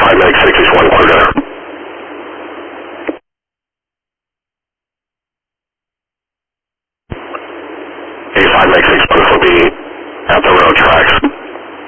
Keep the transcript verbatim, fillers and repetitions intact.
five Meg six is one clear dinner. A five Meg six, proof will be at the railroad tracks.